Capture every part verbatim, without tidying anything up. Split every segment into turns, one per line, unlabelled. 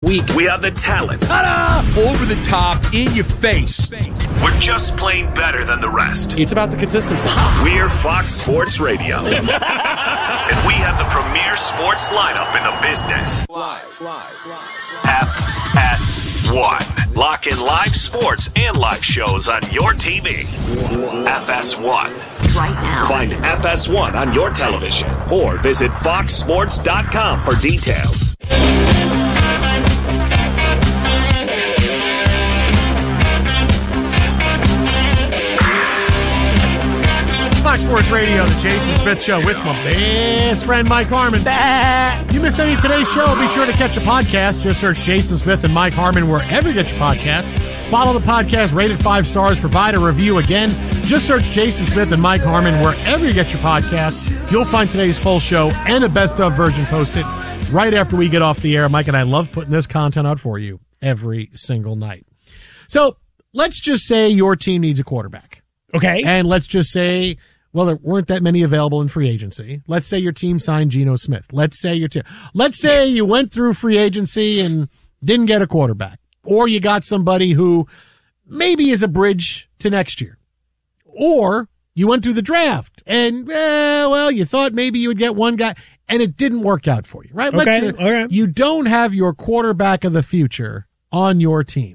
week.
We have the talent.
Ta-da! Over the top, in your face.
We're just plain better than the rest.
It's about the consistency.
We're Fox Sports Radio. And we have the premier sports lineup in the business.
Live, live, live.
F S one. Lock in live sports and live shows on your T V. F S one.
Right now.
Find F S one on your television or visit fox sports dot com for details.
Fox Sports Radio, the Jason Smith Show with my best friend Mike Harmon. You missed any of today's show, be sure to catch a podcast. Just search Jason Smith and Mike Harmon wherever you get your podcast. Follow the podcast, rate it five stars, provide a review. Again, just search Jason Smith and Mike Harmon wherever you get your podcasts. You'll find today's full show and a best of version posted right after we get off the air. Mike and I love putting this content out for you every single night. So let's just say your team needs a quarterback.
Okay.
And let's just say, well, there weren't that many available in free agency. Let's say your team signed Geno Smith. Let's say your team, let's say you went through free agency and didn't get a quarterback, or you got somebody who maybe is a bridge to next year, or you went through the draft and, eh, well, you thought maybe you would get one guy and it didn't work out for you, right?
Okay.
Let's,
All right.
You don't have your quarterback of the future on your team.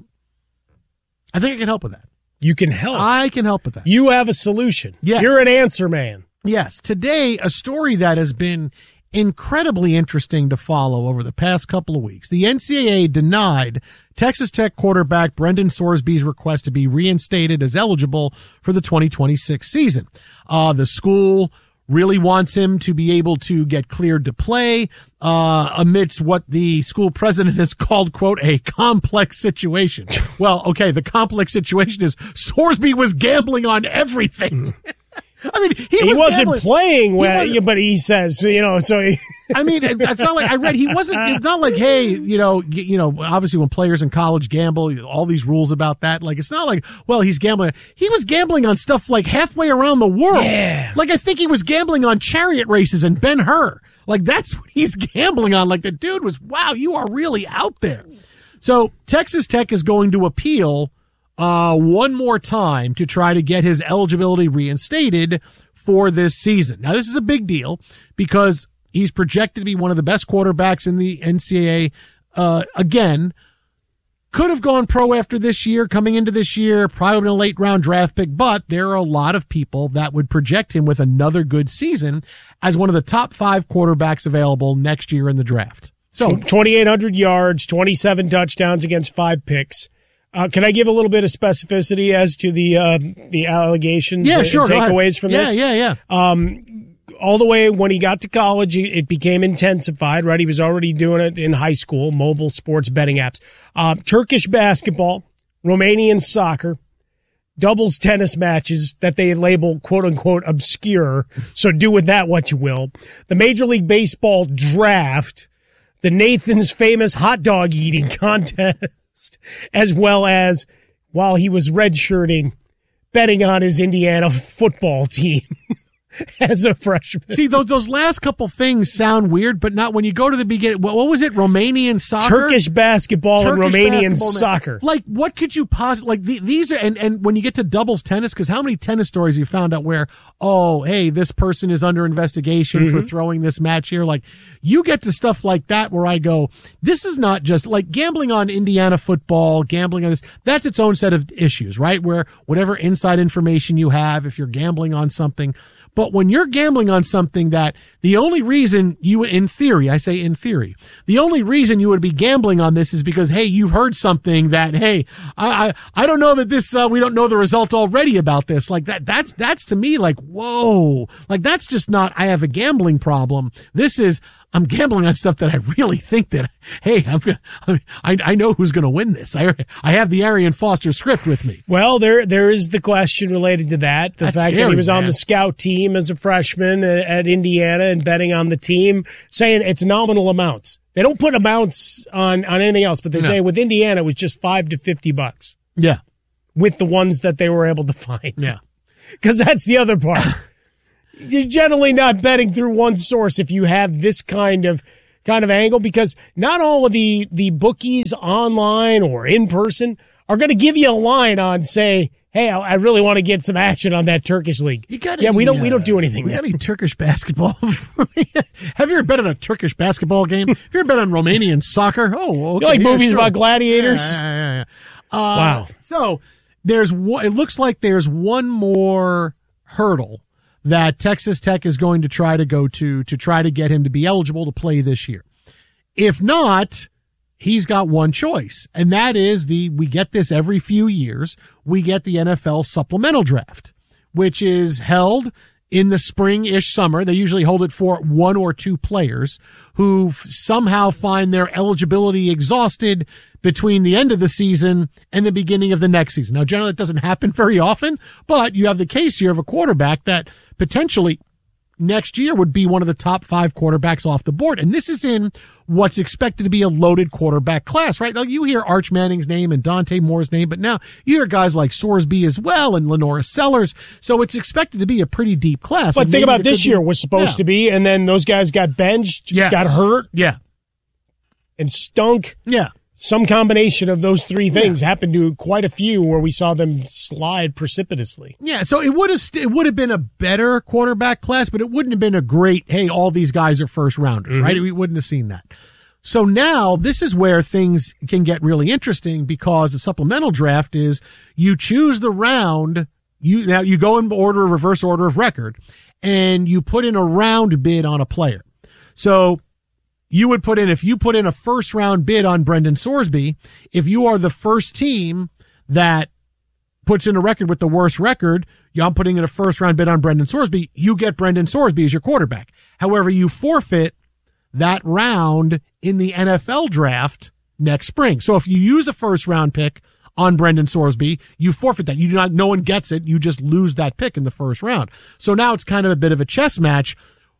I think I can help with that.
You can help.
I can help with that.
You have a solution.
Yes.
You're an answer man.
Yes. Today, a story that has been incredibly interesting to follow over the past couple of weeks. The N C double A denied Texas Tech quarterback Brendan Sorsby's request to be reinstated as eligible for the twenty twenty-six season. Uh, the school really wants him to be able to get cleared to play, uh, amidst what the school president has called, quote, a complex situation. Well, okay, the complex situation is Sorsby was gambling on everything. I mean, he,
he
was
wasn't
gambling.
playing well,
He wasn't,
but he says, you know, so he
I mean, it, it's not like I read he wasn't, it's not like, hey, you know, you, you know, obviously when players in college gamble, all these rules about that, like, it's not like, well, he's gambling. He was gambling on stuff like halfway around the world.
Yeah.
Like, I think he was gambling on chariot races and Ben-Hur. Like, that's what he's gambling on. Like, the dude was, wow, you are really out there. So Texas Tech is going to appeal uh one more time to try to get his eligibility reinstated for this season. Now, this is a big deal because he's projected to be one of the best quarterbacks in the N C double A. Uh, again, could have gone pro after this year, coming into this year, probably a late round draft pick, but there are a lot of people that would project him with another good season as one of the top five quarterbacks available next year in the draft. So
twenty-eight hundred yards, twenty-seven touchdowns against five picks. Uh, can I give a little bit of specificity as to the uh, the allegations
yeah,
and
sure,
takeaways from
yeah,
this?
Yeah, yeah,
yeah. Um, all the way when he got to college, it became intensified, right? He was already doing it in high school, mobile sports betting apps. Uh, Turkish basketball, Romanian soccer, doubles tennis matches that they label quote-unquote obscure, so do with that what you will. The Major League Baseball draft, the Nathan's famous hot dog eating contest, as well as, while he was redshirting, betting on his Indiana football team as a freshman.
See, those those last couple things sound weird, but not when you go to the beginning. What, what was it? Romanian soccer?
Turkish basketball
Turkish
and Romanian
basketball,
soccer.
Like, what could you possibly, like, the, these are, and, and when you get to doubles tennis, because how many tennis stories you found out where, oh, hey, this person is under investigation mm-hmm. for throwing this match here? Like, you get to stuff like that where I go, this is not just, like, gambling on Indiana football, gambling on this, that's its own set of issues, right? Where whatever inside information you have, if you're gambling on something, but when you're gambling on something that the only reason you, in theory, I say in theory, the only reason you would be gambling on this is because, hey, you've heard something that, hey, I, I, I don't know that this, uh, we don't know the result already about this. Like that, that's, that's to me like, whoa, like that's just not, I have a gambling problem. This is, I'm gambling on stuff that I really think that, hey, I'm gonna, I, I know who's going to win this. I, I have the Arian Foster script with me.
Well, there, there is the question related to that. The
That's
fact
scary,
that he was
man.
on the scout team as a freshman at, at Indiana and betting on the team, saying it's nominal amounts. They don't put amounts on, on anything else, but they
No.
say with Indiana it was just five to fifty bucks
Yeah.
with the ones that they were able to find.
Yeah.
Because that's the other part. You're generally not betting through one source if you have this kind of kind of angle, because not all of the, the bookies online or in person are going to give you a line on, say, hey, I, I really want to get some action on that Turkish league.
You got
yeah,
any,
we don't,
uh,
we don't do anything.
We got any Turkish basketball? Have you ever been on a Turkish basketball game? Have you ever been on Romanian soccer? Oh, okay.
You like
yeah,
movies
sure.
about gladiators?
Yeah, yeah, yeah, yeah. Uh,
Wow.
So there's one, it looks like there's one more hurdle that Texas Tech is going to try to go to to try to get him to be eligible to play this year. If not, he's got one choice, and that is the, we get this every few years, we get the N F L supplemental draft, which is held in the spring-ish summer. They usually hold it for one or two players who somehow find their eligibility exhausted between the end of the season and the beginning of the next season. Now, generally, it doesn't happen very often, but you have the case here of a quarterback that potentially next year would be one of the top five quarterbacks off the board. And this is in what's expected to be a loaded quarterback class, right? Now, you hear Arch Manning's name and Dante Moore's name, but now you hear guys like Sorsby as well and Lenora Sellers. So it's expected to be a pretty deep class.
But
And
think
maybe
about
there
this
could
year
be-
was supposed
Yeah.
to be, and then those guys got benched,
Yes.
got hurt,
Yeah.
and stunk.
Yeah.
Some combination of those three things happened to quite a few where we saw them slide precipitously.
Yeah, so it would have st- it would have been a better quarterback class, but it wouldn't have been a great, hey, all these guys are first rounders, right? We wouldn't have seen that. So now this is where things can get really interesting, because the supplemental draft is you choose the round, you now you go in order, reverse order of record, and you put in a round bid on a player. So you would put in, if you put in a first round bid on Brendan Sorsby, if you are the first team that puts in a record with the worst record, I'm putting in a first round bid on Brendan Sorsby, you get Brendan Sorsby as your quarterback. However, you forfeit that round in the N F L draft next spring. So if you use a first round pick on Brendan Sorsby, you forfeit that. You do not, no one gets it. You just lose that pick in the first round. So now it's kind of a bit of a chess match.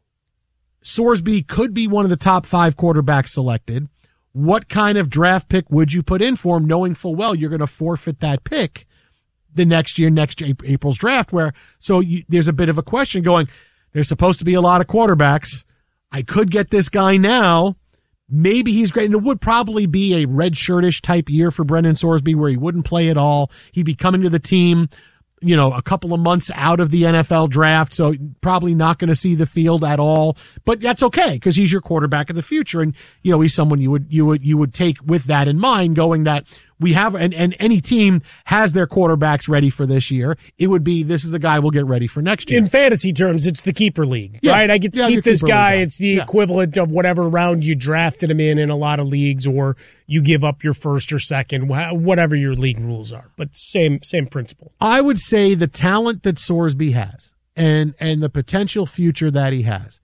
Sorsby could be one of the top five quarterbacks selected. What kind of draft pick would you put in for him, knowing full well you're going to forfeit that pick the next year, next April's draft? Where so you, there's a bit of a question going. There's supposed to be a lot of quarterbacks. I could get this guy now. Maybe he's great. And it would probably be a red shirtish type year for Brendan Sorsby, where he wouldn't play at all. He'd be coming to the team, you know, a couple of months out of the N F L draft, so probably not going to see the field at all. But that's okay, because he's your quarterback of the future, and you know he's someone you would you would you would take with that in mind, going that we have, and, and any team has their quarterbacks ready for this year. It would be, this is the guy we'll get ready for next year.
In fantasy terms, it's the keeper league,
Yeah.
right? I get to
Yeah, your
keep this
keeper league
guy.
guy.
It's the
Yeah.
equivalent of whatever round you drafted him in in a lot of leagues, or you give up your first or second, wha- whatever your league rules are. But same same principle.
I would say the talent that Sorsby has and and the potential future that he has,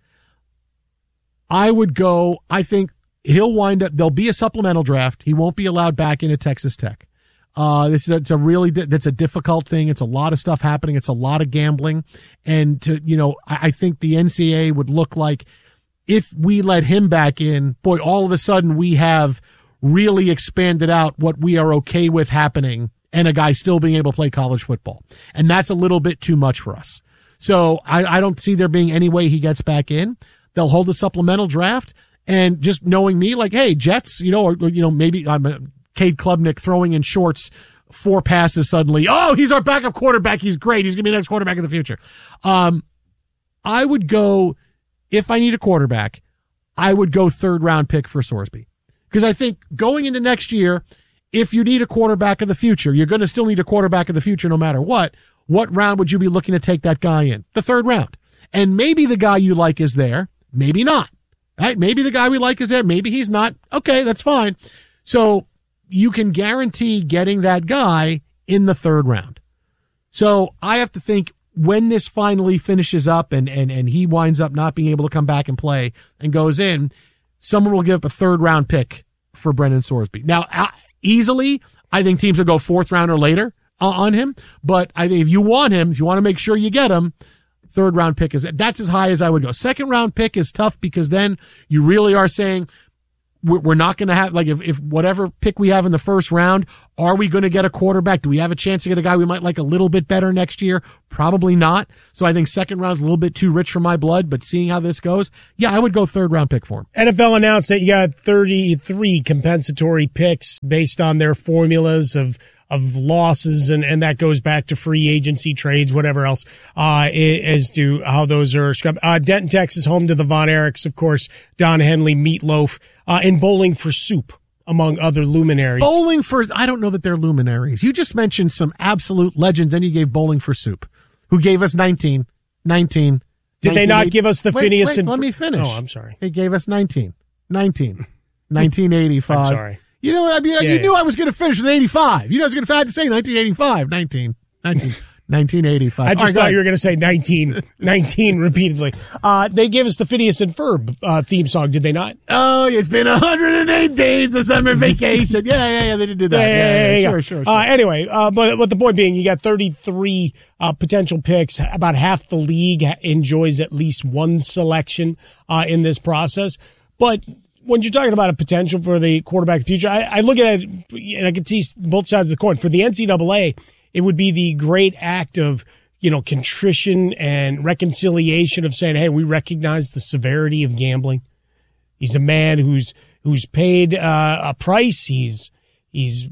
I would go, I think he'll wind up, there'll be a supplemental draft. He won't be allowed back into Texas Tech. Uh, this is a, it's a really, di- that's a difficult thing. It's a lot of stuff happening. It's a lot of gambling. And to, you know, I, I think the N C double A would look like, if we let him back in, boy, all of a sudden we have really expanded out what we are okay with happening, and a guy still being able to play college football. And that's a little bit too much for us. So I, I don't see there being any way he gets back in. They'll hold a supplemental draft, and just knowing me, like, hey, Jets, you know, or, or you know, maybe I'm a Cade Klubnik throwing in shorts, four passes suddenly. Oh, he's our backup quarterback. He's great. He's going to be the next quarterback in the future. Um, I would go, if I need a quarterback, I would go third round pick for Sorsby. Because I think going into next year, if you need a quarterback of the future, you're going to still need a quarterback of the future no matter what. What round would you be looking to take that guy in? The third round. And maybe the guy you like is there. Maybe not. Right? Maybe the guy we like is there. Maybe he's not. Okay, that's fine. So you can guarantee getting that guy in the third round. So I have to think, when this finally finishes up and, and, and he winds up not being able to come back and play and goes in, someone will give up a third round pick for Brendan Sorsby. Now, uh, easily, I think teams will go fourth round or later uh, on him. But I think if you want him, if you want to make sure you get him, third round pick is, that's as high as I would go. Second round pick is tough, because then you really are saying, we're, we're not going to have, like, if, if whatever pick we have in the first round, are we going to get a quarterback? Do we have a chance to get a guy we might like a little bit better next year? Probably not. So I think second round's a little bit too rich for my blood, but seeing how this goes, yeah, I would go third round pick for him.
N F L announced that you got thirty-three compensatory picks based on their formulas of of losses, and, and that goes back to free agency trades, whatever else, uh, as to how those are scrubbed. Uh, Denton, Texas, home to the Von Erichs, of course, Don Henley, Meatloaf, uh, and Bowling for Soup, among other luminaries.
Bowling for, I don't know that they're luminaries. You just mentioned some absolute legends, then you gave Bowling for Soup, who gave us nineteen, nineteen.
Did they not give us the
wait,
Phineas
wait,
and...
let me finish.
Oh, I'm sorry.
They gave us nineteen, nineteen, nineteen eighty-five.
I'm sorry.
You know, I mean,
Yeah,
you
yeah.
knew I was going to finish with eighty-five. You know, I was going to have to say nineteen eighty-five, nineteen, nineteen, nineteen eighty-five.
I just
All right,
thought
go
you were going to say nineteen, nineteen repeatedly. Uh, they gave us the Phineas and Ferb uh, theme song, did they not?
Oh, it's been one hundred eight days of summer vacation. Yeah, yeah, yeah, they did do that.
Yeah, yeah, yeah, yeah.
Sure, sure, sure.
Uh, anyway, uh, but, but the point being, you got thirty-three uh, potential picks. About half the league enjoys at least one selection uh, in this process. But when you're talking about a potential for the quarterback future, I, I look at it and I can see both sides of the coin. For the N C double A, it would be the great act of, you know, contrition and reconciliation of saying, hey, we recognize the severity of gambling. He's a man who's who's paid uh, a price. He's he's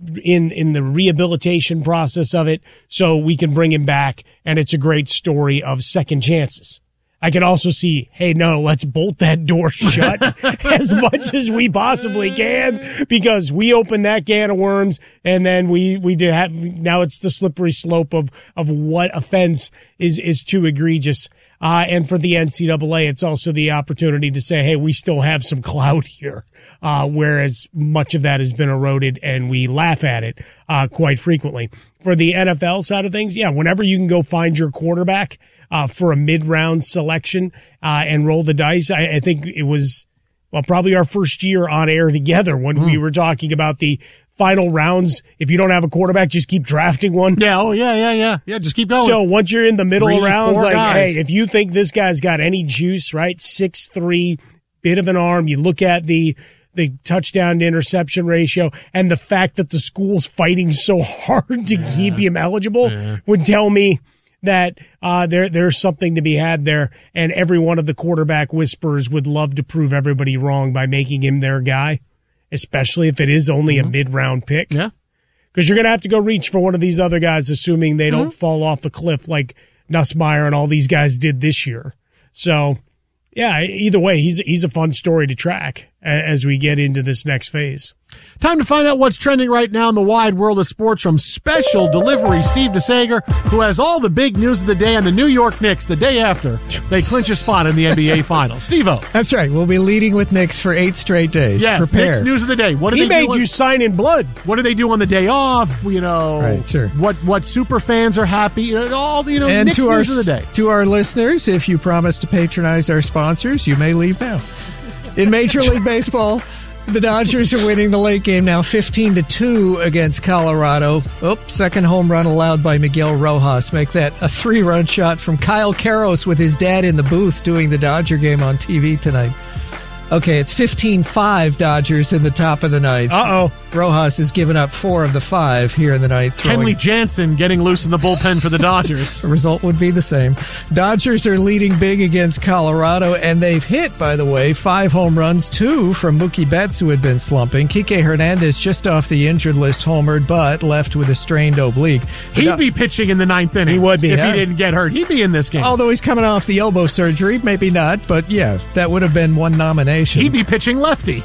in in the rehabilitation process of it, so we can bring him back, and it's a great story of second chances. I can also see, hey, no, let's bolt that door shut as much as we possibly can, because we opened that can of worms, and then we we do have, now it's the slippery slope of of what offense is is too egregious. Uh, and for the N C double A, it's also the opportunity to say, hey, we still have some clout here, uh, whereas much of that has been eroded, and we laugh at it uh, quite frequently. For the N F L side of things, yeah, whenever you can go find your quarterback uh, for a mid-round selection uh, and roll the dice, I, I think it was, well, probably our first year on air together when mm. we were talking about the final rounds. If you don't have a quarterback, just keep drafting one.
Yeah, oh, yeah, yeah, yeah. Yeah, just keep going.
So once you're in the middle
Three,
of rounds, like,
guys.
hey, if you think this guy's got any juice, right, six three, bit of an arm, you look at the the touchdown to interception ratio, and the fact that the school's fighting so hard to yeah. keep him eligible yeah. would tell me that uh, there there's something to be had there, and every one of the quarterback whisperers would love to prove everybody wrong by making him their guy, especially if it is only mm-hmm. a mid-round pick.
Yeah.
Because you're going to have to go reach for one of these other guys, assuming they don't mm-hmm. fall off the cliff like Nussmeier and all these guys did this year. So, yeah, either way, he's he's a fun story to track as we get into this next phase.
Time to find out what's trending right now in the wide world of sports from Special Delivery Steve DeSager, who has all the big news of the day on the New York Knicks the day after they clinch a spot in the N B A Finals. Steve-O.
That's right. We'll be leading with Knicks for eight straight days.
Yes,
Prepare.
Knicks news of the day. What do
he
they
made
do on,
you sign in blood.
What do they do on the day off? You know,
right, sure.
What what super fans are happy? You know, all the you know
and
Knicks
to our,
news of the day.
To our listeners, if you promise to patronize our sponsors, you may leave now. In Major League Baseball, the Dodgers are winning the late game now fifteen to two against Colorado. Oh, second home run allowed by Miguel Rojas. Make that a three-run shot from Kyle Karros with his dad in the booth doing the Dodger game on T V tonight. Okay, it's fifteen five Dodgers in the top of the ninth.
Uh-oh.
Rojas has given up four of the five here in the ninth. Throwing.
Kenley Jansen getting loose in the bullpen for the Dodgers.
The result would be the same. Dodgers are leading big against Colorado, and they've hit, by the way, five home runs, two from Mookie Betts, who had been slumping. Kike Hernandez just off the injured list homered, but left with a strained oblique.
He'd
Do-
be pitching in the ninth inning.
He would be.
If
Yeah.
he didn't get hurt. He'd be in this game.
Although he's coming off the elbow surgery, maybe not, but yeah, that would have been one nomination.
He'd be pitching lefty.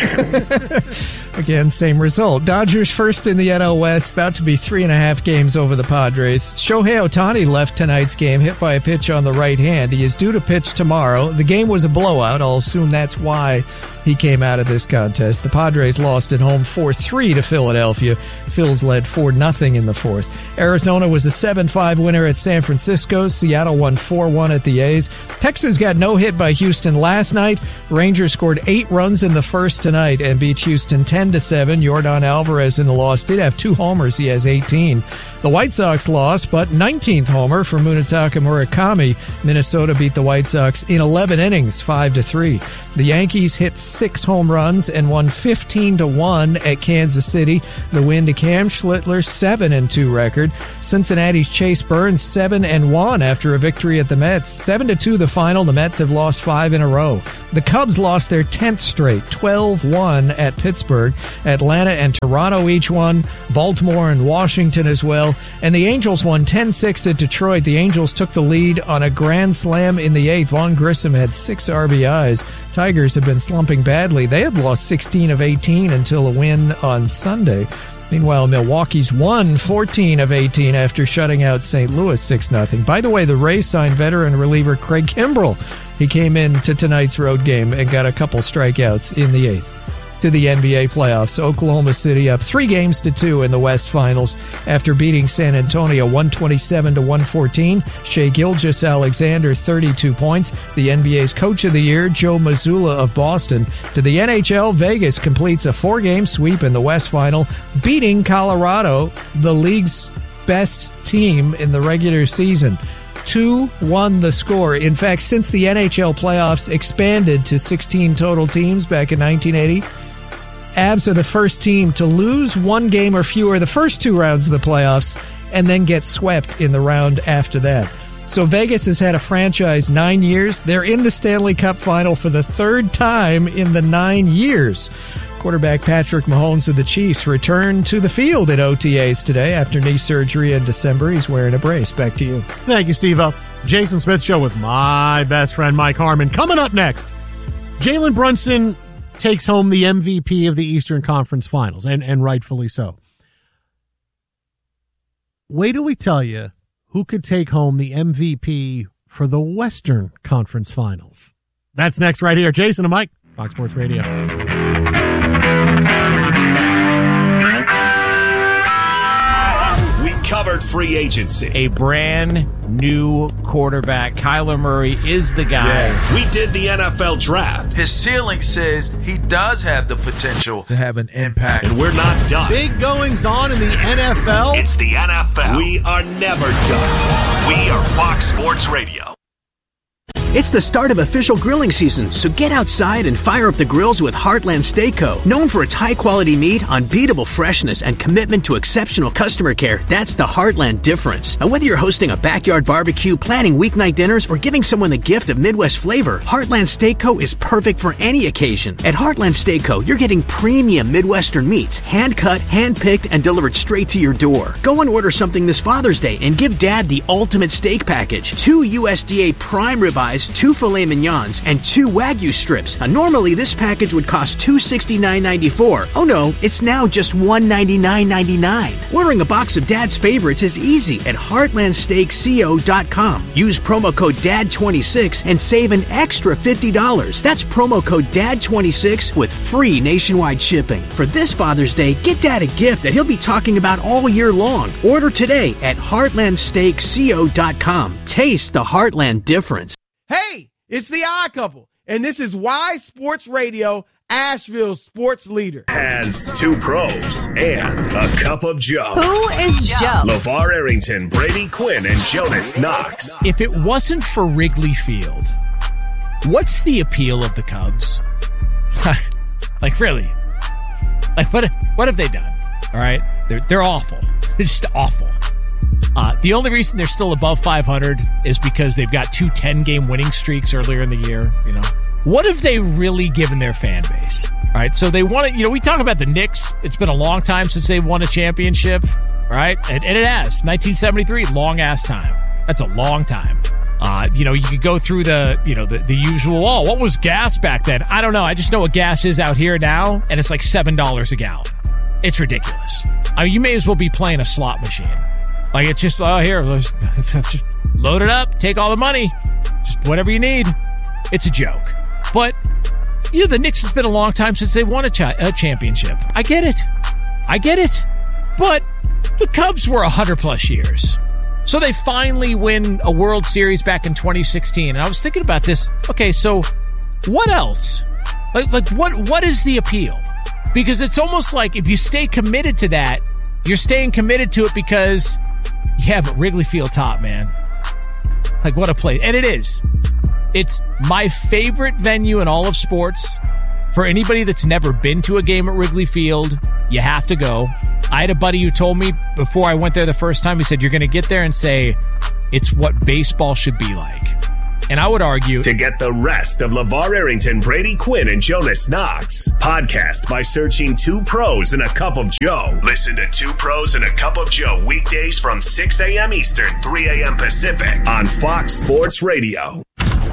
Again, same result. Dodgers first in the N L West, about to be three and a half games over the Padres. Shohei Ohtani left tonight's game, hit by a pitch on the right hand. He is due to pitch tomorrow. The game was a blowout. I'll assume that's why he came out of this contest. The Padres lost at home four three to Philadelphia. Phils led four nothing in the fourth. Arizona was a seven five winner at San Francisco. Seattle won four one at the A's. Texas got no hit by Houston last night. Rangers scored eight runs in the first tonight and beat Houston ten to seven. Yordan Alvarez in the loss did have two homers. He has eighteen. The White Sox lost, but nineteenth homer for Munetaka Murakami. Minnesota beat the White Sox in eleven innings, five to three. The Yankees hit six home runs and won fifteen to one at Kansas City. The win to Cam Schlittler's seven and two record. Cincinnati's Chase Burns seven and one after a victory at the Mets. seven to two the final. The Mets have lost five in a row. The Cubs lost their tenth straight, twelve one at Pittsburgh. Atlanta and Toronto each won. Baltimore and Washington as well. And the Angels won ten six at Detroit. The Angels took the lead on a grand slam in the eighth. Vaughn Grissom had six R B Is. Tigers have been slumping badly. They had lost sixteen of eighteen until a win on Sunday. Meanwhile, Milwaukee's won fourteen of eighteen after shutting out Saint Louis six nothing. By the way, the Rays signed veteran reliever Craig Kimbrell. He came into tonight's road game and got a couple strikeouts in the eighth. To the N B A playoffs, Oklahoma City up three games to two in the West Finals after beating San Antonio one twenty-seven to one fourteen. Shai Gilgeous-Alexander, thirty-two points. The N B A's Coach of the Year, Joe Mazzulla of Boston. To the N H L, Vegas completes a four-game sweep in the West Final, beating Colorado, the league's best team in the regular season. two one the score. In fact, since the N H L playoffs expanded to sixteen total teams back in nineteen eighty, Avs are the first team to lose one game or fewer the first two rounds of the playoffs and then get swept in the round after that. So Vegas has had a franchise nine years. They're in the Stanley Cup final for the third time in the nine years. Quarterback Patrick Mahomes of the Chiefs returned to the field at O T As today after knee surgery in December. He's wearing a brace. Back to you.
Thank you, Steve-O. Jason Smith Show with my best friend Mike Harmon. Coming up next, Jalen Brunson takes home the M V P of the Eastern Conference Finals, and, and rightfully so. Wait till we tell you who could take home the M V P for the Western Conference Finals. That's next right here. Jason and Mike, Fox Sports Radio.
We covered free agency.
A brand new quarterback. Kyler Murray is the guy.
Yeah. We did the N F L draft.
His ceiling says he does have the potential to have an impact.
And we're not done.
Big goings on in the N F L.
It's the N F L. We are never done. We are Fox Sports Radio.
It's the start of official grilling season, so get outside and fire up the grills with Heartland Steak Co. Known for its high-quality meat, unbeatable freshness, and commitment to exceptional customer care, that's the Heartland difference. And whether you're hosting a backyard barbecue, planning weeknight dinners, or giving someone the gift of Midwest flavor, Heartland Steak Co. is perfect for any occasion. At Heartland Steak Co., you're getting premium Midwestern meats, hand-cut, hand-picked, and delivered straight to your door. Go and order something this Father's Day and give Dad the ultimate steak package. Two U S D A prime ribeyes, two filet mignons, and two Wagyu strips. Now, normally this package would cost two hundred sixty-nine dollars and ninety-four cents. Oh no, it's now just one hundred ninety-nine dollars and ninety-nine cents. Ordering a box of Dad's favorites is easy at heartland steak co dot com. Use promo code D A D twenty-six and save an extra fifty dollars. That's promo code D A D twenty-six with free nationwide shipping. For this Father's Day, get Dad a gift that he'll be talking about all year long. Order today at heartland steak co dot com. Taste the Heartland difference.
Hey, it's the Odd Couple, and this is Why Sports Radio, Asheville's sports leader.
Has two pros and a cup of Joe.
Who is Joe?
LeVar Arrington, Brady Quinn, and Jonas Knox.
If it wasn't for Wrigley Field, what's the appeal of the Cubs? Like, really? Like, what, what have they done? All right? They're, they're awful. They're just awful. Uh, the only reason they're still above five hundred is because they've got two ten-game winning streaks earlier in the year. You know, what have they really given their fan base? All right, so they want to, you know, we talk about the Knicks. It's been a long time since they've won a championship, right? And, and it has. nineteen seventy-three, long-ass time. That's a long time. Uh, you know, you could go through the, you know, the, the usual, oh, what was gas back then? I don't know. I just know what gas is out here now, and it's like seven dollars a gallon. It's ridiculous. I mean, you may as well be playing a slot machine. Like, it's just, oh, here, let's just load it up, take all the money, just whatever you need. It's a joke. But, you know, the Knicks, it's been a long time since they won a, cha- a championship. I get it. I get it. But the Cubs were one hundred plus years. So they finally win a World Series back in twenty sixteen. And I was thinking about this. Okay, so what else? Like, like what? what is the appeal? Because it's almost like if you stay committed to that, You're staying committed to it because, yeah, but Wrigley Field top, man. Like, what a place. And it is. It's my favorite venue in all of sports. For anybody that's never been to a game at Wrigley Field, you have to go. I had a buddy who told me before I went there the first time, he said, you're going to get there and say, it's what baseball should be like. And I would argue...
To get the rest of LeVar Arrington, Brady Quinn, and Jonas Knox, podcast by searching Two Pros and a Cup of Joe. Listen to Two Pros and a Cup of Joe weekdays from six a.m. Eastern, three a.m. Pacific on Fox Sports Radio.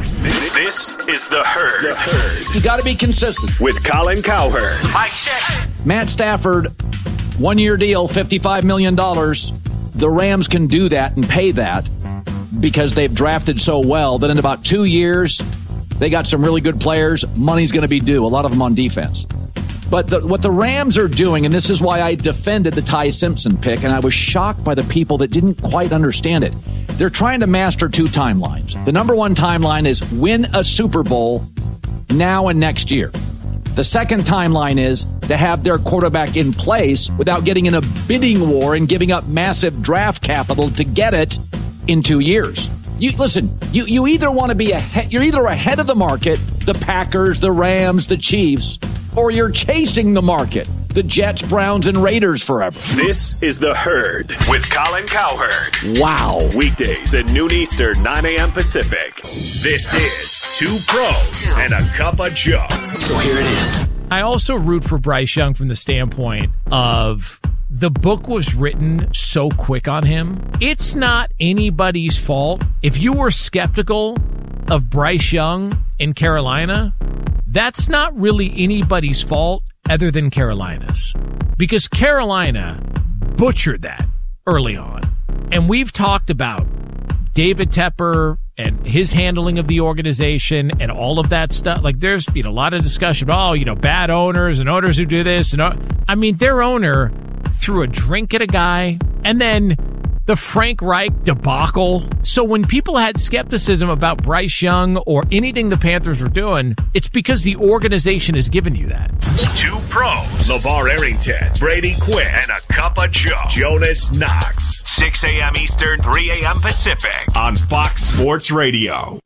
This is The Herd. The Herd.
You got to be consistent.
With Colin Cowherd.
Mike check.
Matt Stafford, one-year deal, fifty-five million dollars. The Rams can do that and pay that because they've drafted so well that in about two years, they got some really good players. Money's going to be due, a lot of them on defense. But the, what the Rams are doing, and this is why I defended the Ty Simpson pick, and I was shocked by the people that didn't quite understand it. They're trying to master two timelines. The number one timeline is win a Super Bowl now and next year. The second timeline is to have their quarterback in place without getting in a bidding war and giving up massive draft capital to get it in two years. You listen, you, you either want to be ahead, you're either ahead of the market, the Packers, the Rams, the Chiefs, or you're chasing the market, the Jets, Browns, and Raiders forever.
This is The Herd with Colin Cowherd.
Wow.
Weekdays at noon Eastern, nine a.m. Pacific. This is Two Pros and a Cup of Joe.
So here it is. I also root for Bryce Young from the standpoint of the book was written so quick on him. It's not anybody's fault. If you were skeptical of Bryce Young in Carolina, that's not really anybody's fault other than Carolina's. Because Carolina butchered that early on. And we've talked about David Tepper and his handling of the organization and all of that stuff. Like, there's, you know, a lot of discussion about, oh, you know, bad owners and owners who do this. And I mean, their owner threw a drink at a guy, and then the Frank Reich debacle. So when people had skepticism about Bryce Young or anything the Panthers were doing, it's because the organization has given you that.
Two Pros, LeVar Arrington, Brady Quinn, and a Cup of Joe. Jonas Knox. six a.m. Eastern, three a.m. Pacific on Fox Sports Radio.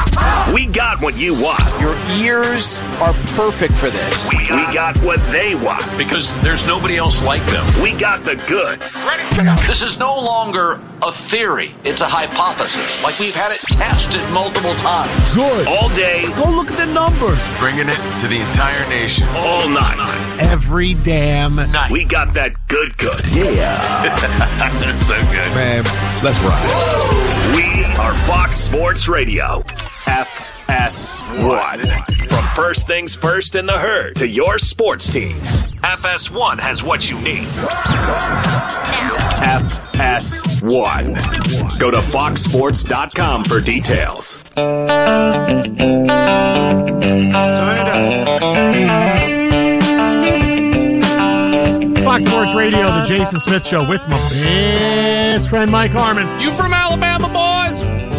We got what you want.
Your ears are perfect for this.
We got, we got what they want.
Because there's nobody else like them.
We got the goods.
This is no longer a theory. It's a hypothesis. Like, we've had it tested multiple times.
Good. All day.
Go look at the numbers.
Bringing it to the entire nation.
All night.
Every damn night.
We got that good good.
Yeah.
That's so good.
Man, let's ride.
We are Fox Sports Radio. F S one. From First Things First in the Herd to your sports teams, F S one has what you need. F S one. Go to fox sports dot com for details.
Turn it up.
Fox Sports Radio, the Jason Smith Show with my best friend Mike Harmon.
You from Alabama, boys?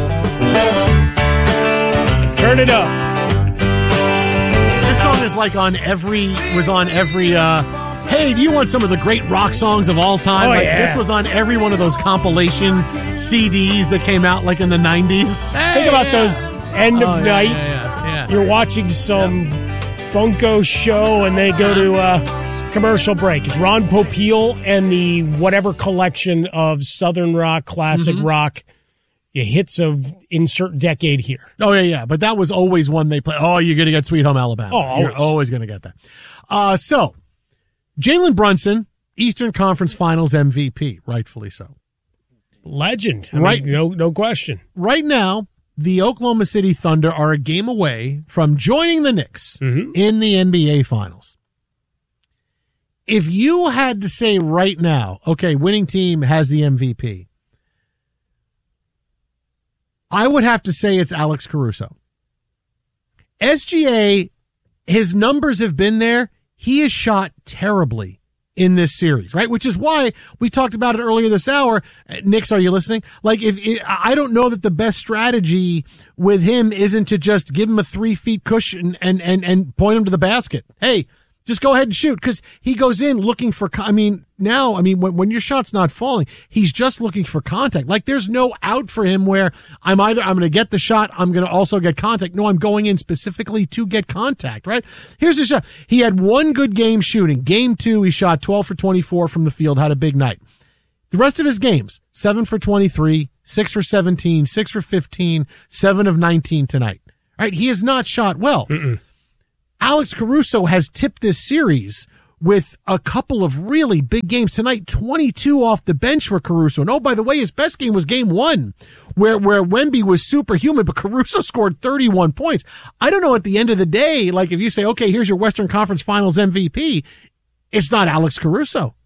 Turn it up.
This song is like on every, was on every, uh, hey, do you want some of the great rock songs of all time?
Oh,
like,
yeah.
This was on every one of those compilation C Ds that came out like in the nineties.
Hey, Think about yeah. those end of
oh, yeah,
night.
Yeah, yeah.
You're watching some yep. Bunko show and they go to uh, commercial break. It's Ron Popeil and the whatever collection of Southern rock, classic mm-hmm. rock, the hits of insert decade here.
Oh, yeah, yeah. But that was always one they play. Oh, you're going to get Sweet Home Alabama.
Oh, always.
You're always going to get that. Uh, so, Jalen Brunson, Eastern Conference Finals M V P, rightfully so.
Legend. I
right.
mean, no, no question.
Right now, the Oklahoma City Thunder are a game away from joining the Knicks mm-hmm. in the N B A Finals. If you had to say right now, okay, winning team has the M V P, I would have to say it's Alex Caruso. S G A, his numbers have been there. He has shot terribly in this series, right? Which is why we talked about it earlier this hour. Knicks, are you listening? Like, if it, I don't know that the best strategy with him isn't to just give him a three feet cushion and, and, and point him to the basket. Hey, Just go ahead and shoot, because he goes in looking for, I mean, now, I mean, when, when your shot's not falling, he's just looking for contact. Like, there's no out for him where I'm either, I'm going to get the shot, I'm going to also get contact. No, I'm going in specifically to get contact, right? Here's the shot. He had one good game shooting. Game two, he shot twelve for twenty-four from the field, had a big night. The rest of his games, seven for twenty-three, six for seventeen, six for fifteen, seven of nineteen tonight. Right? He has not shot well. Mm-mm. Alex Caruso has tipped this series with a couple of really big games tonight. twenty-two off the bench for Caruso. And oh, by the way, his best game was game one, where, where Wemby was superhuman, but Caruso scored thirty-one points. I don't know, at the end of the day, like if you say, okay, here's your Western Conference Finals M V P, it's not Alex Caruso.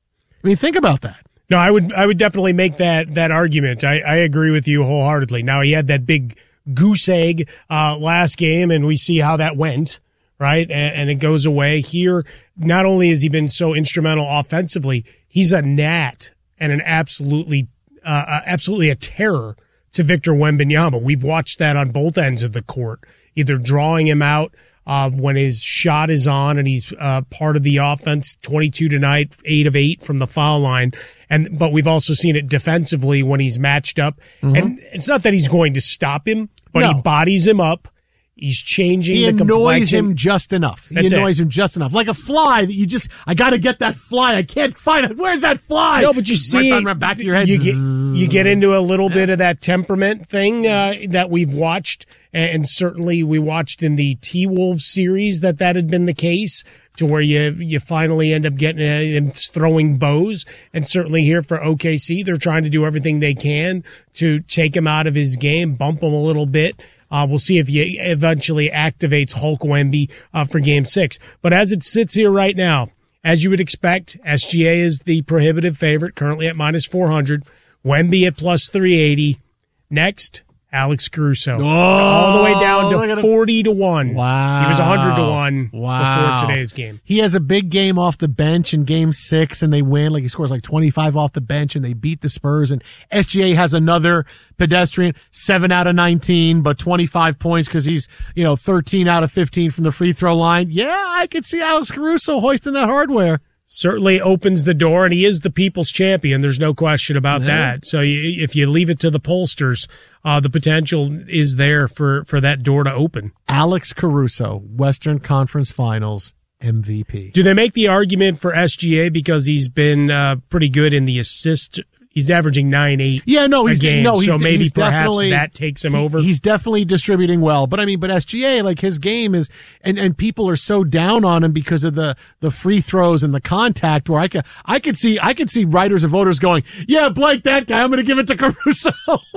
I mean, think about that.
No, I would, I would definitely make that, that argument. I, I agree with you wholeheartedly. Now, he had that big goose egg, uh, last game, and we see how that went. Right. And, and it goes away here. Not only has he been so instrumental offensively, he's a gnat and an absolutely, uh, absolutely a terror to Victor Wembanyama. We've watched that on both ends of the court, either drawing him out, uh, when his shot is on and he's, uh, part of the offense, twenty-two tonight, eight of eight from the foul line. And, but we've also seen it defensively when he's matched up. Mm-hmm. And it's not that he's going to stop him, but no. He bodies him up. He's changing
he
the
annoys
complexion.
him just enough. He
That's
annoys
it.
him just enough. Like a fly that you just, I got to get that fly. I can't find it. Where's that fly?
No, but you see,
right on the back of your head.
You get, you get into a little bit of that temperament thing uh, that we've watched, and certainly we watched in the T-Wolves series that that had been the case, to where you you finally end up getting uh, him throwing bows. And certainly here for O K C, they're trying to do everything they can to take him out of his game, bump him a little bit. Uh, we'll see if he eventually activates Hulk Wemby uh, for game six. But as it sits here right now, as you would expect, S G A is the prohibitive favorite, currently at minus four hundred. Wemby at plus three eighty. Next, Alex Caruso.
Oh,
all the way down to forty to one.
Wow.
He was one hundred to one
wow.
before today's game.
He has a big game off the bench in game six, and they win. Like, he scores like twenty-five off the bench, and they beat the Spurs. And S G A has another pedestrian, seven out of nineteen, but twenty-five points because he's, you know, thirteen out of fifteen from the free throw line. Yeah, I could see Alex Caruso hoisting that hardware.
Certainly opens the door, and he is the people's champion. There's no question about yeah. that. So you, if you leave it to the pollsters, uh, the potential is there for, for that door to open.
Alex Caruso, Western Conference Finals M V P.
Do they make the argument for S G A because he's been uh, pretty good in the assist? He's averaging nine eight.
Yeah, no, he's
a game,
no, he's,
so maybe
he's
perhaps that takes him
he,
over.
He's definitely distributing well, but I mean, but S G A, like, his game is, and and people are so down on him because of the the free throws and the contact. Where I could I could see I could see writers and voters going, yeah, Blake, that guy, I'm going to give it to Caruso.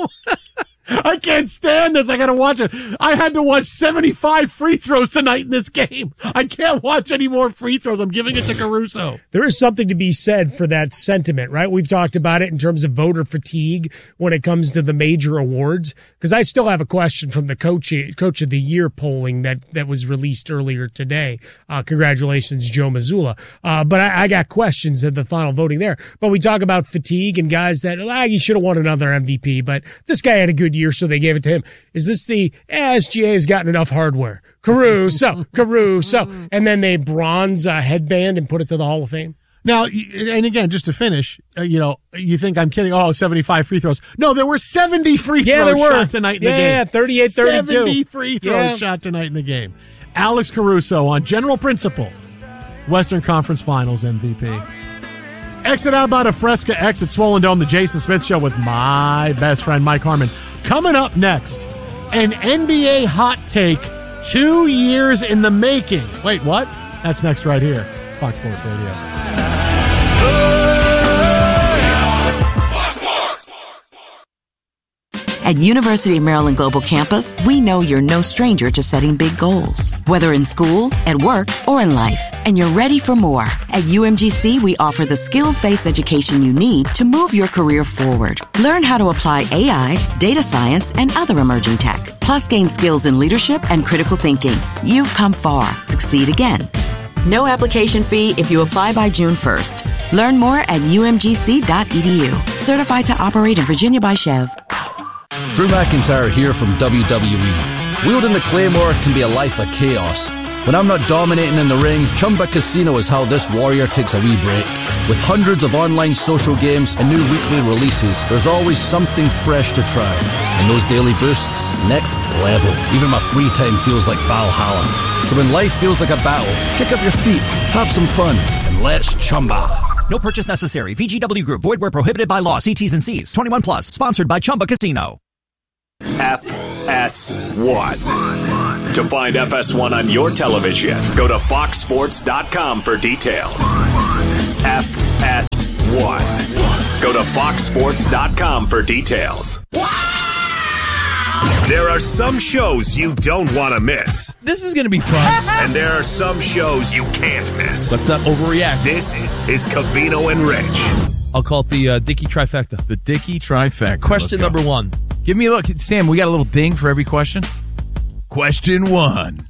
I can't stand this. I got to watch it. I had to watch seventy-five free throws tonight in this game. I can't watch any more free throws. I'm giving it to Caruso.
There is something to be said for that sentiment, right? We've talked about it in terms of voter fatigue when it comes to the major awards, because I still have a question from the coach, coach of the year polling that, that was released earlier today. Uh, congratulations, Joe Mazzulla. Uh, but I, I got questions at the final voting there. But we talk about fatigue and guys that, ah, he should have won another M V P, but this guy had a good year, so they gave it to him. Is this the eh, S G A has gotten enough hardware? Caruso, Caruso. And then they bronze a headband and put it to the Hall of Fame?
Now, and again, just to finish, uh, you know, you think I'm kidding. Oh, seventy-five free throws. No, there were seventy free
yeah,
throws
there were.
shot tonight in
yeah,
the game.
Yeah, thirty-eight thirty-two.
seventy free throws yeah. shot tonight in the game. Alex Caruso on general principle, Western Conference Finals M V P. Exit out about a Fresca X at Swollen Dome, the Jason Smith Show with my best friend, Mike Harmon. Coming up next, an N B A hot take two years in the making. Wait, what? That's next right here. Fox Sports Radio.
At University of Maryland Global Campus, we know you're no stranger to setting big goals, whether in school, at work, or in life, and you're ready for more. At U M G C, we offer the skills-based education you need to move your career forward. Learn how to apply A I, data science, and other emerging tech, plus gain skills in leadership and critical thinking. You've come far. Succeed again. No application fee if you apply by June first. Learn more at U M G C dot E D U. Certified to operate in Virginia by Chev.
Drew McIntyre here from W W E. Wielding the Claymore can be a life of chaos,
When I'm not dominating in the ring, Chumba Casino is how this warrior takes a wee break. With hundreds of online social games and new weekly releases, there's always something fresh to try. And those daily boosts, next level. Even my free time feels like Valhalla. So when life feels like a battle, kick up your feet, have some fun, and let's Chumba.
No purchase necessary. V G W Group. Void where prohibited by law. See T's and C's. twenty-one plus. Sponsored by Chumba Casino.
F S one. To find F S one on your television, go to fox sports dot com for details. F S one. Go to fox sports dot com for details. There are some shows you don't want to miss.
This is going to be fun.
And there are some shows you can't miss.
Let's not overreact.
This is Covino and Rich.
I'll call it the uh, Dickey trifecta.
The Dickey trifecta.
Question number one.
Give me a look. Sam, we got a little ding for every question. Question one.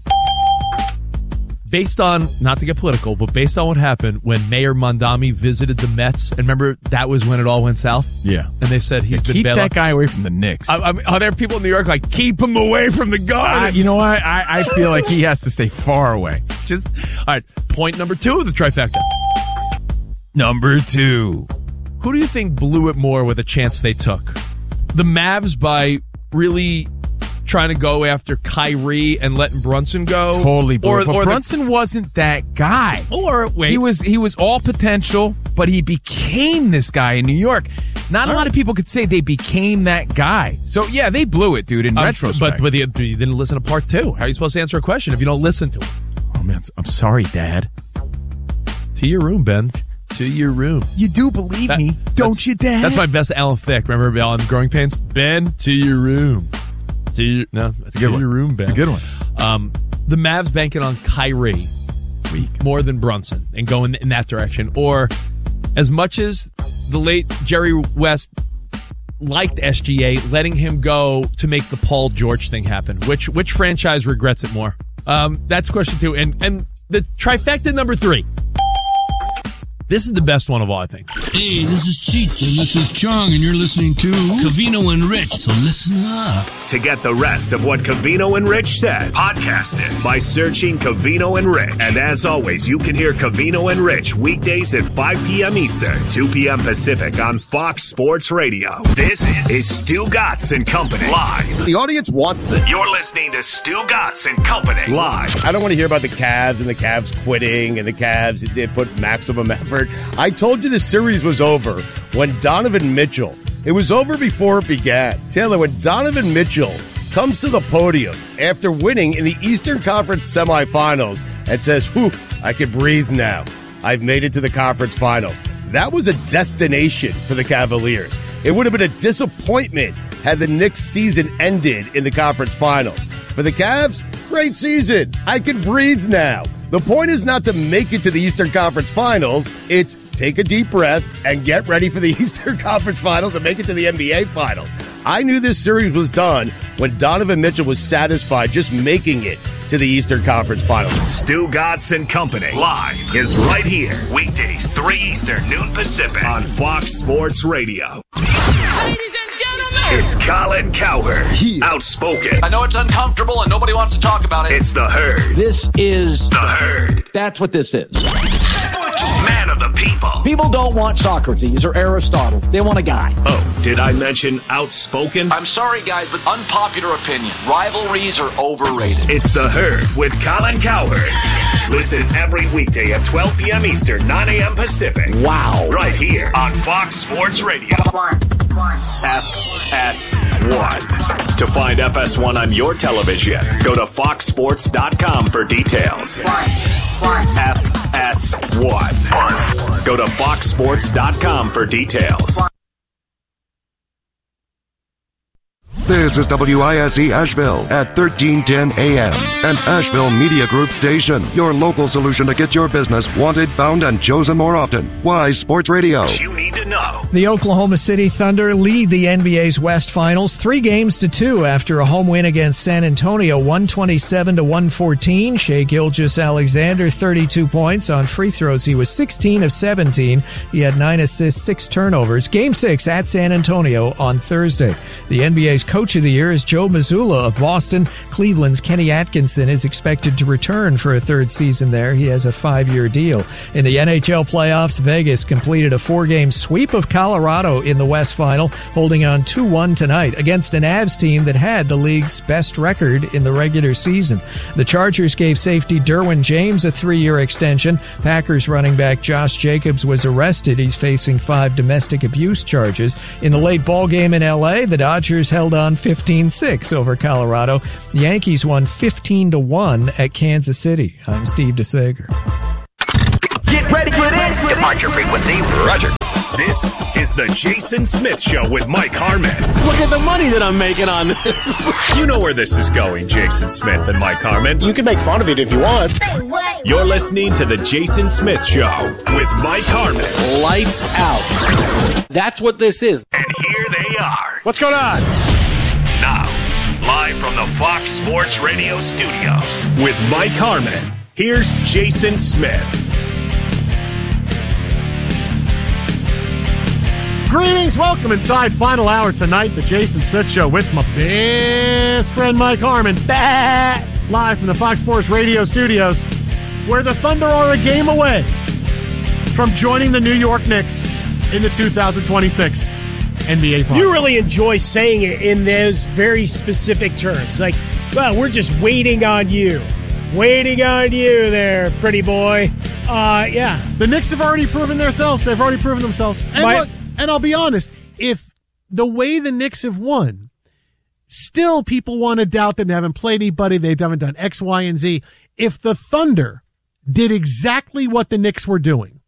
Based on, not to get political, but based on what happened when Mayor Mondami visited the Mets, and remember, that was when it all went south?
Yeah.
And they said he's
yeah,
been
keep
bailed
that
out.
guy away from the Knicks.
I, I mean, are there people in New York like, keep him away from the garden?
Uh, you know what? I, I feel like he has to stay far away.
Just, all right, point number two of the trifecta.
Number two.
Who do you think blew it more with a chance they took? The Mavs by really trying to go after Kyrie and letting Brunson go?
Totally blew
or,
it. But
or
Brunson
the,
wasn't that guy.
Or, wait.
He was, he was all potential, but he became this guy in New York. Not all a lot right. of people could say they became that guy. So, yeah, they blew it, dude, in um, retrospect.
But, but you, you didn't listen to part two. How are you supposed to answer a question if you don't listen to it?
Oh, man, I'm sorry, Dad.
To your room, Ben. To your room.
You do believe
that,
me, don't you, Dad?
That's my best Alan Thicke. Remember Alan Growing Pains? Ben, to your room. To your, no, that's a good one. Your room, Ben.
It's a good one.
Um, the Mavs banking on Kyrie
Weak.
more than Brunson and going in that direction. Or as much as the late Jerry West liked S G A, letting him go to make the Paul George thing happen. Which which franchise regrets it more? Um, that's question two. And and the trifecta number three. This is the best one of all, I think.
Hey, this is Cheech, and this is Chong, and you're listening to Covino and Rich, so listen up.
To get the rest of what Covino and Rich said, podcast it by searching Covino and Rich. And as always, you can hear Covino and Rich weekdays at five p.m. Eastern, two p.m. Pacific on Fox Sports Radio. This is Stu Gatz and Company live.
The audience wants this.
You're listening to Stu Gatz and Company live.
I don't want to hear about the Cavs and the Cavs quitting and the Cavs they put maximum effort. I told you the series was over when Donovan Mitchell, it was over before it began. Taylor, when Donovan Mitchell comes to the podium after winning in the Eastern Conference semifinals and says, whew, I can breathe now. I've made it to the conference finals. That was a destination for the Cavaliers. It would have been a disappointment had the Knicks season ended in the conference finals. For the Cavs, great season. I can breathe now. The point is not to make it to the Eastern Conference Finals. It's take a deep breath and get ready for the Eastern Conference Finals and make it to the N B A Finals. I knew this series was done when Donovan Mitchell was satisfied just making it to the Eastern Conference Finals.
Stu Gatz and Company live is right here. Weekdays, three Eastern, noon Pacific on Fox Sports Radio.
Ladies and gentlemen,
it's Colin Cowherd. He outspoken.
I know it's uncomfortable and nobody wants to talk about it.
It's the Herd.
This is
the Herd.
That's what this is.
Man of the people.
People don't want Socrates or Aristotle. They want a guy.
Oh, did I mention outspoken?
I'm sorry, guys, but unpopular opinion. Rivalries are overrated.
It's the Herd with Colin Cowherd. Listen every weekday at twelve p.m. Eastern, nine a.m. Pacific.
Wow.
Right here on Fox Sports Radio. F S one. To find F S one on your television, go to fox sports dot com for details. F S one. Go to fox sports dot com for details.
This is W I S E Asheville at thirteen ten A M, an Asheville Media Group station. Your local solution to get your business wanted, found, and chosen more often. Wise Sports Radio.
Tune need to know.
The Oklahoma City Thunder lead the N B A's West Finals three games to two after a home win against San Antonio, one twenty-seven to one fourteen. Shai Gilgeous-Alexander, thirty-two points on free throws. He was sixteen of seventeen. He had nine assists, six turnovers. Game six at San Antonio on Thursday. The N B A's Coach of the Year is Joe Mazzulla of Boston. Cleveland's Kenny Atkinson is expected to return for a third season there. He has a five-year deal. In the N H L playoffs, Vegas completed a four-game sweep of Colorado in the West Final, holding on two one tonight against an Avs team that had the league's best record in the regular season. The Chargers gave safety Derwin James a three-year extension. Packers running back Josh Jacobs was arrested. He's facing five domestic abuse charges. In the late ball game in L A, the Dodgers held on fifteen six over Colorado. The Yankees won fifteen to one at Kansas City. I'm Steve DeSager.
Get ready for this. Departure frequency, Roger. This is the Jason Smith Show with Mike Harmon.
Look at the money that I'm making on this.
You know where this is going, Jason Smith and Mike Harmon.
You can make fun of it if you want.
You're listening to the Jason Smith Show with Mike Harmon.
Lights out. That's what this is.
And here they are.
What's going on?
Now, live from the Fox Sports Radio studios with Mike Harmon. Here's Jason Smith.
Greetings, welcome inside final hour tonight, the Jason Smith Show with my best friend Mike Harmon, bah, live from the Fox Sports Radio studios, where the Thunder are a game away from joining the New York Knicks in the two thousand twenty-six N B A Finals.
You really enjoy saying it in those very specific terms, like, well, we're just waiting on you. Waiting on you there, pretty boy. Uh, yeah.
The Knicks have already proven themselves. They've already proven themselves. And
My-
look, And I'll be honest, if the way the Knicks have won, still people want to doubt that they haven't played anybody, they haven't done X, Y, and Z. If the Thunder did exactly what the Knicks were doing,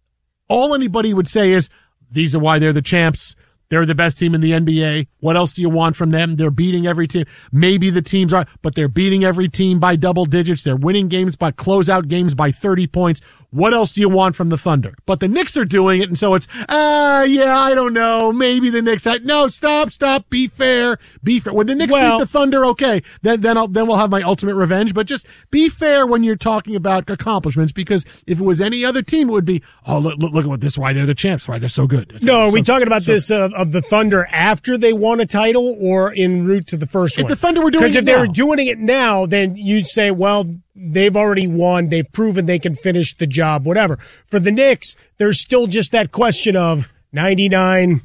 all anybody would say is, these are why they're the champs. They're the best team in the N B A. What else do you want from them? They're beating every team. Maybe the teams are, but they're beating every team by double digits. They're winning games by closeout games by thirty points. What else do you want from the Thunder? But the Knicks are doing it, and so it's, ah, uh, yeah, I don't know. Maybe the Knicks. I, no, stop, stop. Be fair. Be fair. When the Knicks
well,
beat the Thunder, okay, then then I'll then we'll have my ultimate revenge. But just be fair when you're talking about accomplishments, because if it was any other team, it would be, oh, look, look, look at what this. Why they're the champs. Why they're so good. It's
no,
so,
are we talking about
so,
this uh, of the Thunder after they won a title or en route to the first
if
one?
If the Thunder were doing it
Because if
now,
they were doing it now, then you'd say, well, they've already won. They've proven they can finish the job, whatever. For the Knicks, there's still just that question of ninety-nine,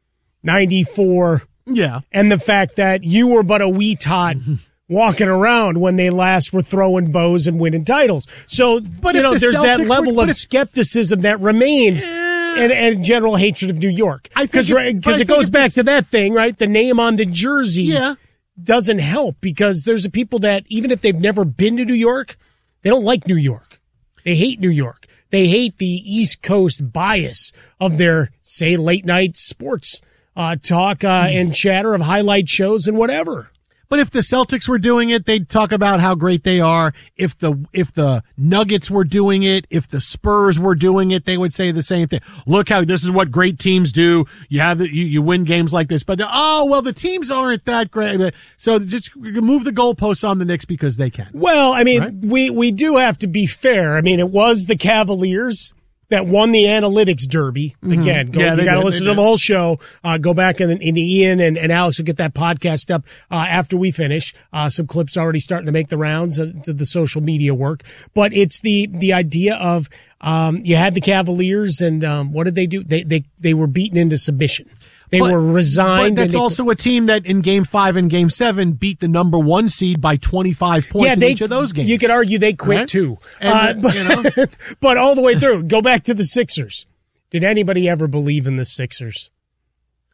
ninety-four.
Yeah.
And the fact that you were but a wee tot walking around when they last were throwing bows and winning titles. So, but you know, the there's Celtics that level were, of if, skepticism that remains. Eh. And, and general hatred of New York. Because because it goes back to that thing, right? The name on the jersey
yeah.
doesn't help, because there's a people that, even if they've never been to New York, they don't like New York. They hate New York. They hate the East Coast bias of their, say, late night sports uh, talk uh, mm. and chatter of highlight shows and whatever.
But if the Celtics were doing it, they'd talk about how great they are. If the if the Nuggets were doing it, if the Spurs were doing it, they would say the same thing. Look how this is what great teams do. You have the, you, you win games like this. But oh well, the teams aren't that great. So just move the goalposts on the Knicks because they can.
Well, I mean,
right?
we we do have to be fair. I mean, it was the Cavaliers that won the analytics derby. Again, go,
yeah,
you got to listen
to
the whole show. Uh, go back and, and Ian and, and Alex will get that podcast up uh, after we finish. Uh, some clips already starting to make the rounds uh, to the social media work. But it's the the idea of um, you had the Cavaliers, and um, what did they do? They they they were beaten into submission. They
but,
were resigned.
But that's
they,
also a team that in Game Five and Game Seven beat the number one seed by twenty-five points
yeah,
in
they,
each of those games.
You could argue they quit
right?
too,
and,
uh,
you know.
but, but all the way through. Go back to the Sixers. Did anybody ever believe in the Sixers?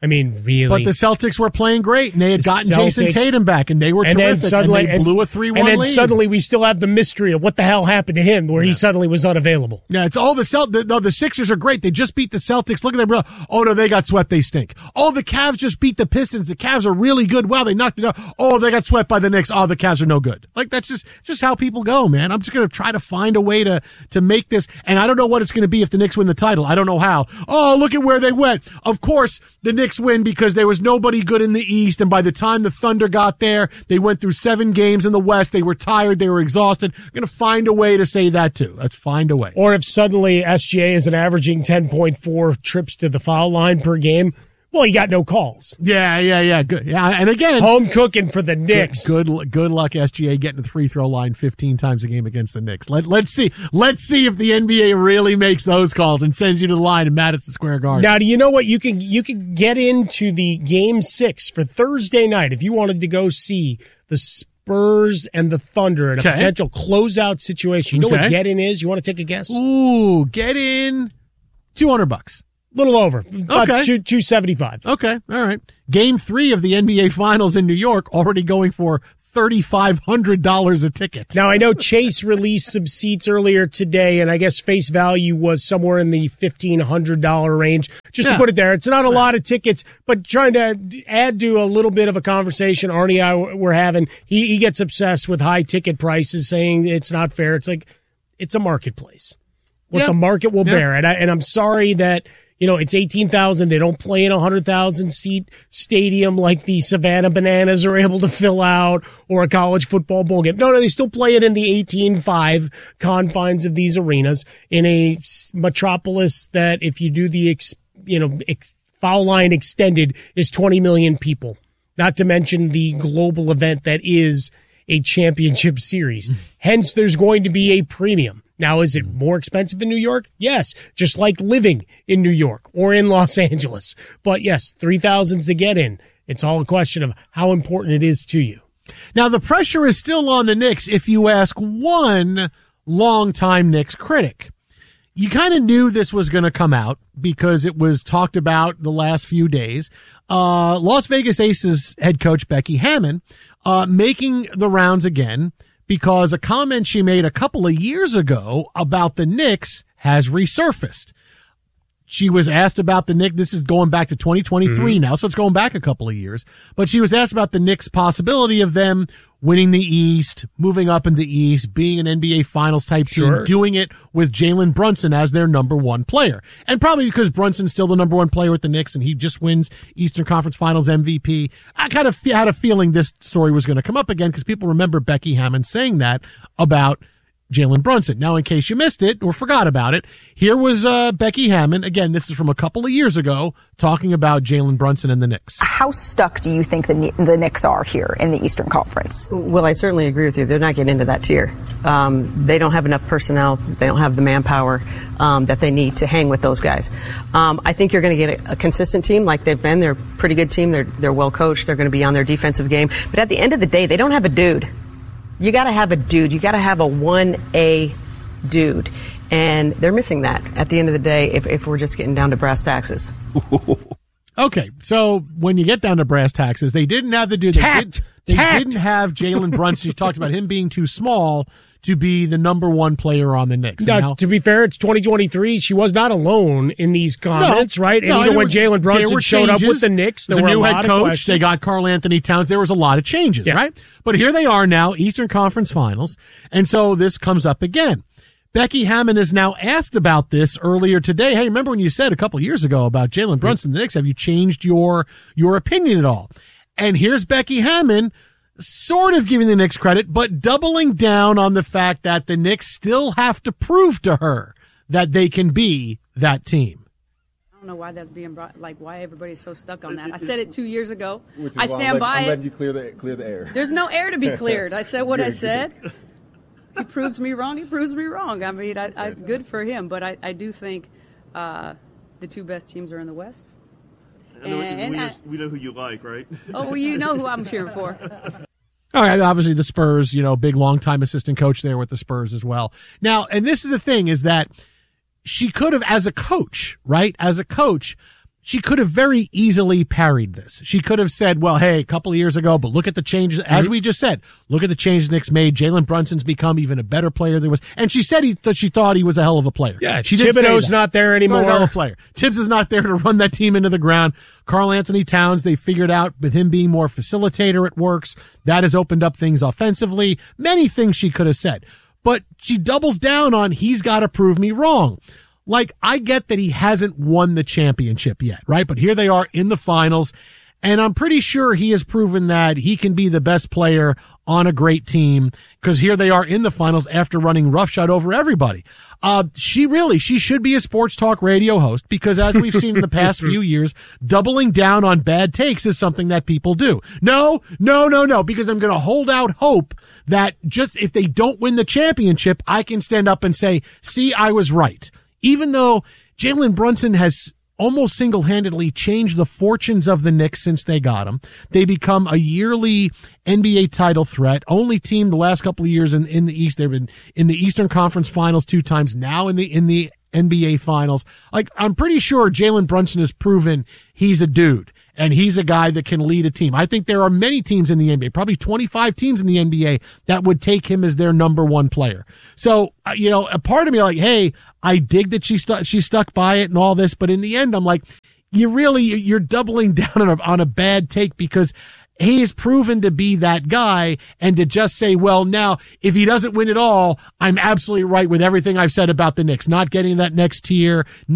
I mean, really.
But the Celtics were playing great, and they had gotten Jason
Celtics,
Tatum back, and they were
and
terrific,
then suddenly,
and they blew a three one lead.
And then suddenly we still have the mystery of what the hell happened to him, where yeah. he suddenly was unavailable.
Yeah, it's all the Celt. The, no, the Sixers are great. They just beat the Celtics. Look at them. Oh, no, they got swept. They stink. Oh, the Cavs just beat the Pistons. The Cavs are really good. Wow, they knocked it out. Oh, they got swept by the Knicks. Oh, the Cavs are no good. Like, that's just, just how people go, man. I'm just going to try to find a way to, to make this, and I don't know what it's going to be if the Knicks win the title. I don't know how. Oh, look at where they went. Of course, the Knicks win because they were was nobody good in the East, and by the time the Thunder got there, they went through seven games in the West. They were tired. They were exhausted. I'm going to find a way to say that, too. Let's find a way.
Or if suddenly S G A isn't averaging ten point four trips to the foul line per game, well, he got no calls.
Yeah, yeah, yeah. Good. Yeah, and again,
home cooking for the Knicks.
Good, good, good luck, S G A, getting to the free throw line fifteen times a game against the Knicks. Let, let's see. Let's see if the N B A really makes those calls and sends you to the line in Madison Square Garden.
Now, do you know what? You can you can get into the game six for Thursday night if you wanted to go see the Spurs and the Thunder in a
okay.
potential closeout situation. You know
okay.
what get in is? You want to take a guess?
Ooh, get in two hundred bucks.
Little over. About
okay.
Two, two seventy-five.
Okay. All right. Game three of the N B A Finals in New York already going for thirty-five hundred dollars a ticket.
Now, I know Chase released some seats earlier today, and I guess face value was somewhere in the fifteen hundred dollars range. Just yeah. to put it there, it's not a lot of tickets, but trying to add to a little bit of a conversation Arnie and I were having, he, he gets obsessed with high ticket prices, saying it's not fair. It's like, it's a marketplace. What yeah. the market will yeah. bear. And, I, and I'm sorry that, you know, it's eighteen thousand. They don't play in a one hundred thousand seat stadium like the Savannah Bananas are able to fill out, or a college football bowl game. No, no, they still play it in the eighteen five confines of these arenas in a metropolis that, if you do the, ex, you know, ex, foul line extended, is twenty million people. Not to mention the global event that is a championship series. Hence, there's going to be a premium. Now, is it more expensive in New York? Yes, just like living in New York or in Los Angeles. But yes, three thousands to get in. It's all a question of how important it is to you.
Now, the pressure is still on the Knicks if you ask one longtime Knicks critic. You kind of knew this was going to come out because it was talked about the last few days. Uh, Las Vegas Aces head coach Becky Hammon uh, making the rounds again, because a comment she made a couple of years ago about the Knicks has resurfaced. She was asked about the Knicks. This is going back to twenty twenty-three mm-hmm. now, so it's going back a couple of years. But she was asked about the Knicks' possibility of them winning the East, moving up in the East, being an N B A Finals type team,
sure.
doing it with Jalen Brunson as their number one player. And probably because Brunson's still the number one player with the Knicks and he just wins Eastern Conference Finals M V P. I kind of had a feeling this story was going to come up again because people remember Becky Hammon saying that about Jalen Brunson. Now, in case you missed it or forgot about it, here was uh, Becky Hammon. Again, this is from a couple of years ago, talking about Jalen Brunson and the Knicks.
How stuck do you think the, the Knicks are here in the Eastern Conference?
Well, I certainly agree with you. They're not getting into that tier. Um, they don't have enough personnel. They don't have the manpower um, that they need to hang with those guys. Um, I think you're going to get a, a consistent team like they've been. They're a pretty good team. They're, they're well coached. They're going to be on their defensive game. But at the end of the day, they don't have a dude. You got to have a dude. You got to have a one A dude. And they're missing that at the end of the day if, if we're just getting down to brass taxes.
Okay, so when you get down to brass taxes, they didn't have the dude. They, did, they didn't have Jalen Brunson. You talked about him being too small to be the number one player on the Knicks.
Now,
now,
to be fair, it's twenty twenty-three. She was not alone in these comments,
no,
right? And
no,
even when
were,
Jalen Brunson showed up with the Knicks, there
were
were
a new
a
head
lot
coach.
Of questions.
They got Karl Anthony Towns. There was a lot of changes,
yeah.
right? But here they are now, Eastern Conference Finals. And so this comes up again. Becky Hammon is now asked about this earlier today. Hey, remember when you said a couple of years ago about Jalen Brunson, the Knicks, have you changed your, your opinion at all? And here's Becky Hammon sort of giving the Knicks credit, but doubling down on the fact that the Knicks still have to prove to her that they can be that team.
I don't know why that's being brought, like why everybody's so stuck on that. I said it two years ago. I stand
I'm
by
letting,
it.
I'm letting you clear the, clear the air.
There's no air to be cleared. I said what I said. He proves me wrong. He proves me wrong. I mean, I, I, good for him. But I, I do think uh, the two best teams are in the West.
I know,
And,
we,
and
know,
I,
we know who you like, right?
Oh, well, you know who I'm cheering for.
All right, obviously the Spurs, you know, big longtime assistant coach there with the Spurs as well. Now, and this is the thing, is that she could have, as a coach, right, as a coach, she could have very easily parried this. She could have said, well, hey, a couple of years ago, but look at the changes. As we just said, look at the changes Knicks made. Jalen Brunson's become even a better player than he was. And she said he th- she thought he was a hell of a player.
Yeah,
she did
Thibodeau's not there anymore.
He's a hell of a player. Tibbs is not there to run that team into the ground. Karl Anthony Towns, they figured out with him being more facilitator, it works. That has opened up things offensively. Many things she could have said. But she doubles down on he's got to prove me wrong. Like, I get that he hasn't won the championship yet, right? But here they are in the finals, and I'm pretty sure he has proven that he can be the best player on a great team, because here they are in the finals after running roughshod over everybody. Uh, she really, she should be a sports talk radio host, because as we've seen in the past few years, doubling down on bad takes is something that people do. No, no, no, no, because I'm going to hold out hope that just if they don't win the championship, I can stand up and say, see, I was right. Even though Jalen Brunson has almost single-handedly changed the fortunes of the Knicks since they got him. They become a yearly N B A title threat. Only team the last couple of years in, in the East. They've been in the Eastern Conference Finals two times, now in the in the N B A Finals. Like, I'm pretty sure Jalen Brunson has proven he's a dude. And he's a guy that can lead a team. I think there are many teams in the N B A, probably twenty-five teams in the N B A that would take him as their number one player. So, uh, you know, a part of me like, hey, I dig that she stu- she stuck by it and all this, but in the end, I'm like, you really, you're doubling down on a, on a bad take, because he is proven to be that guy, and to just say, well, now, if he doesn't win it all, I'm absolutely right with everything I've said about the Knicks, not getting that next tier,